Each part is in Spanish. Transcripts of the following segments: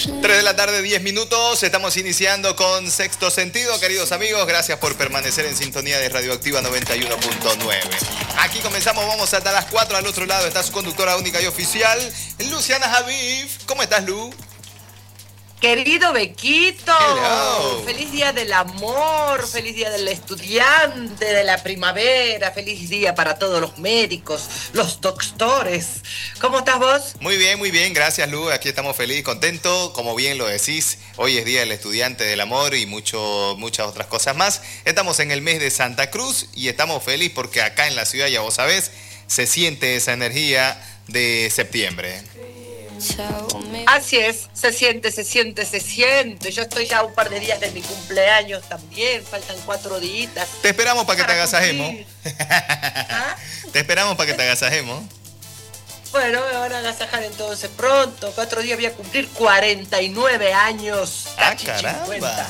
3 de la tarde, 10 minutos. Estamos iniciando con Sexto Sentido, queridos amigos. Gracias por permanecer en sintonía de Radioactiva 91.9. Aquí comenzamos, vamos hasta las 4. Al otro lado está su conductora única y oficial, Luciana Javif. ¿Cómo estás, Lu? Querido Bequito, hello. Feliz día del amor, feliz día del estudiante, de la primavera, feliz día para todos los médicos, los doctores. ¿Cómo estás vos? Muy bien, gracias, Lu. Aquí estamos felices, contentos, como bien lo decís. Hoy es día del estudiante del amor y muchas otras cosas más. Estamos en el mes de Santa Cruz y estamos felices porque acá en la ciudad, ya vos sabés, se siente esa energía de septiembre. Así es, se siente. Yo estoy ya un par de días de mi cumpleaños también, faltan 4 días. Te esperamos para que te agasajemos. ¿Ah? Te esperamos para que te agasajemos. Bueno, me van a agasajar entonces pronto. 4 días voy a cumplir 49 años. ¡Ah, caramba!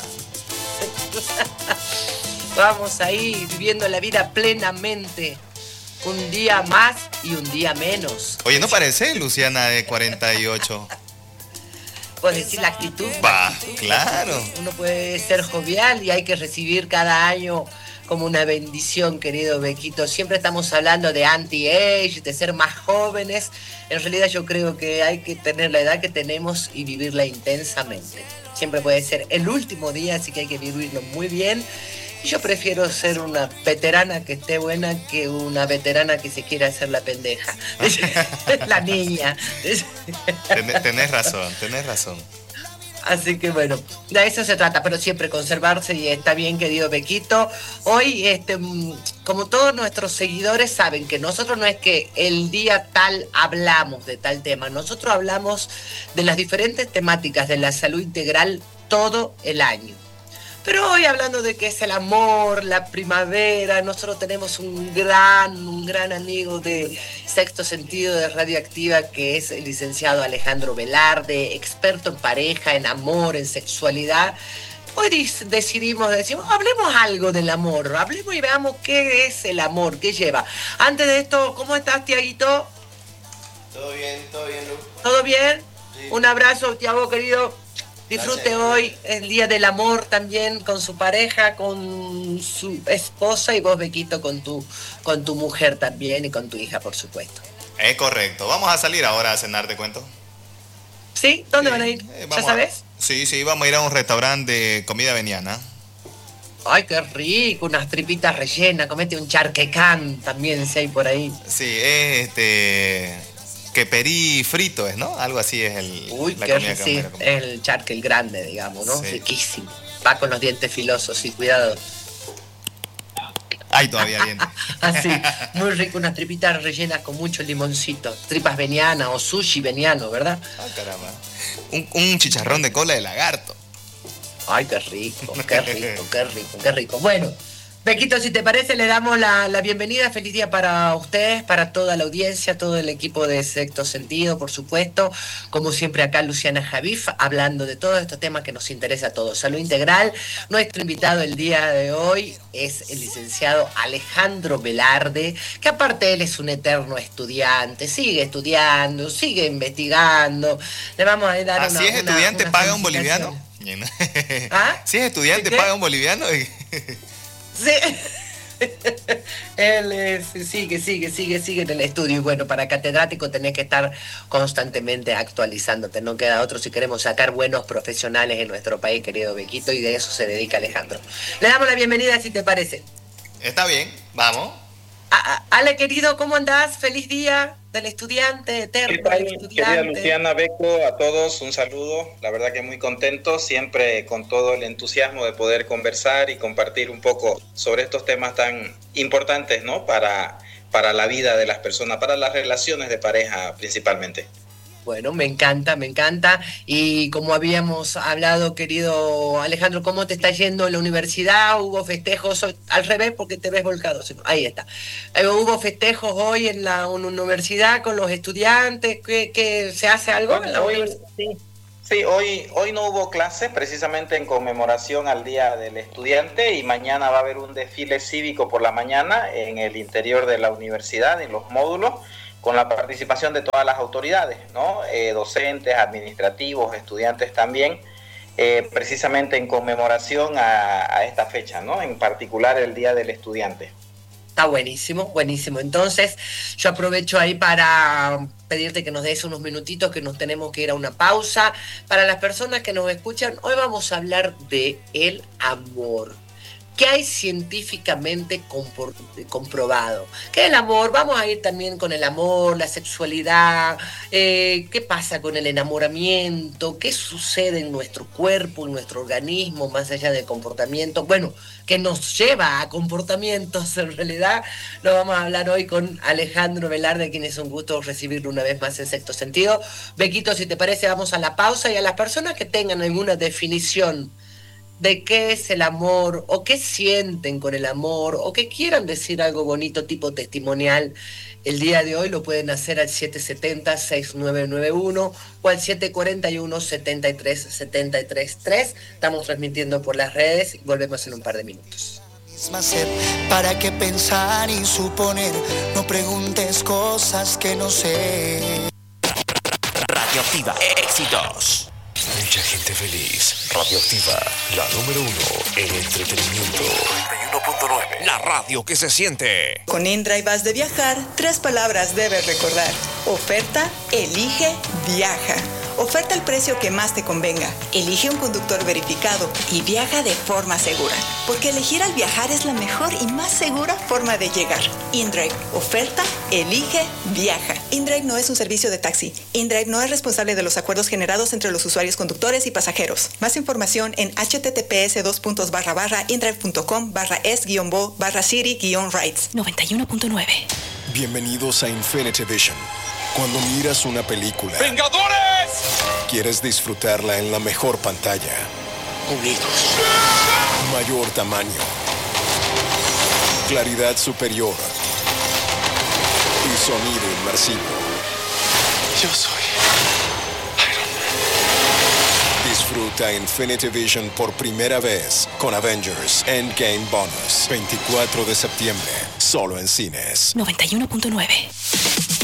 Vamos ahí, viviendo la vida plenamente. Un día más y un día menos. Oye, ¿no parece Luciana de 48? Puedes decir la actitud. Claro. Uno puede ser jovial y hay que recibir cada año como una bendición, querido Bequito. Siempre estamos hablando de anti-age, de ser más jóvenes. En realidad yo creo que hay que tener la edad que tenemos y vivirla intensamente. Siempre puede ser el último día, así que hay que vivirlo muy bien. Yo prefiero ser una veterana que esté buena que una veterana que se quiera hacer la pendeja. La niña. Tenés razón. Así que bueno, de eso se trata, pero siempre conservarse y está bien, querido Bequito. Hoy, como todos nuestros seguidores saben que nosotros no es que el día tal hablamos de tal tema, nosotros hablamos de las diferentes temáticas de la salud integral todo el año. Pero hoy hablando de qué es el amor, la primavera, nosotros tenemos un gran amigo de Sexto Sentido de Radioactiva, que es el licenciado Alejandro Velarde, experto en pareja, en amor, en sexualidad. Hoy decimos, hablemos algo del amor, hablemos y veamos qué es el amor, qué lleva. Antes de esto, ¿cómo estás, Tiaguito? Todo bien, Lu. ¿Todo bien? Sí. Un abrazo, Tiago, querido. Disfrute Gracias. hoy el Día del Amor también con su pareja, con su esposa y vos, Bequito, con tu mujer también y con tu hija, por supuesto. Es correcto. Vamos a salir ahora a cenar, ¿te cuento? ¿Sí? ¿Dónde van a ir? ¿Ya sabes? Sí, vamos a ir a un restaurante de comida veniana. Ay, qué rico, unas tripitas rellenas, comete un charquecán también si hay por ahí. Sí, queperí frito es, ¿no? Algo así es la comida que sí, es el charque, el grande, digamos, ¿no? Sí. Riquísimo. Va con los dientes filosos, sí, cuidado. Ay, todavía dientes. Así, muy rico, unas tripitas rellenas con mucho limoncito. Tripas venianas o sushi veniano, ¿verdad? Ah, caramba. Un chicharrón de cola de lagarto. Ay, qué rico. Bueno, Bequito, si te parece, le damos la bienvenida. Feliz día para ustedes, para toda la audiencia, todo el equipo de Sexto Sentido, por supuesto. Como siempre acá, Luciana Javif, hablando de todos estos temas que nos interesa a todos. Salud integral. Nuestro invitado el día de hoy es el licenciado Alejandro Velarde, que aparte él es un eterno estudiante, sigue estudiando, sigue investigando. Le vamos a dar si es estudiante, paga un boliviano. ¿Ah? Si es estudiante, paga un boliviano. Sí. Él sigue en el estudio y bueno, para catedrático tenés que estar constantemente actualizándote, no queda otro si queremos sacar buenos profesionales en nuestro país, querido Bequito, y de eso se dedica Alejandro. Le damos la bienvenida, si te parece. Está bien, vamos. Ale, querido, ¿cómo andás? Feliz día del estudiante, eterno. ¿Qué tal, querida Luciana, Beco? A todos un saludo. La verdad que muy contento, siempre con todo el entusiasmo de poder conversar y compartir un poco sobre estos temas tan importantes, ¿no? Para la vida de las personas, para las relaciones de pareja principalmente. Bueno, me encanta. Y como habíamos hablado, querido Alejandro, ¿cómo te está yendo en la universidad? ¿Hubo festejos? Al revés, porque te ves volcado. Ahí está. ¿Hubo festejos hoy en la universidad con los estudiantes? ¿Qué se hace algo en la universidad? Sí, hoy no hubo clases, precisamente en conmemoración al Día del Estudiante, y mañana va a haber un desfile cívico por la mañana en el interior de la universidad, en los módulos. con la participación de todas las autoridades, ¿no? Docentes, administrativos, estudiantes también, precisamente en conmemoración a esta fecha, ¿no? En particular el Día del Estudiante. Está buenísimo, buenísimo. Entonces, yo aprovecho ahí para pedirte que nos des unos minutitos, que nos tenemos que ir a una pausa. Para las personas que nos escuchan, hoy vamos a hablar de el amor. ¿Qué hay científicamente comprobado? ¿Qué es el amor? Vamos a ir también con el amor, la sexualidad, qué pasa con el enamoramiento, qué sucede en nuestro cuerpo, en nuestro organismo, más allá del comportamiento. Bueno, que nos lleva a comportamientos, en realidad lo vamos a hablar hoy con Alejandro Velarde, quien es un gusto recibirlo una vez más en Sexto Sentido. Bequito, si te parece, vamos a la pausa, y a las personas que tengan alguna definición de qué es el amor, o qué sienten con el amor, o que quieran decir algo bonito tipo testimonial, el día de hoy lo pueden hacer al 770-6991 o al 741-73-73-3. Estamos transmitiendo por las redes y volvemos en un par de minutos. ¿Para qué pensar y suponer? No preguntes cosas que no sé. Radioactiva, éxitos. Mucha gente feliz. Radioactiva, la número 1 en entretenimiento. 91.9. La radio que se siente. Con InDrive vas de viajar, 3 palabras debes recordar. Oferta, elige, viaja. Oferta el precio que más te convenga. Elige un conductor verificado y viaja de forma segura. Porque elegir al viajar es la mejor y más segura forma de llegar. InDrive. Oferta, elige, viaja. InDrive no es un servicio de taxi. InDrive no es responsable de los acuerdos generados entre los usuarios conductores y pasajeros. Más información en https://indrive.com/es-bo/city-rights. 91.9. Bienvenidos a Infinity Vision. Cuando miras una película, ¡Vengadores! quieres disfrutarla en la mejor pantalla. Unidos. Mayor tamaño. Claridad superior. Y sonido inmersivo. Yo soy Iron Man. Disfruta Infinity Vision por primera vez con Avengers Endgame Bonus. 24 de septiembre. Solo en cines. 91.9.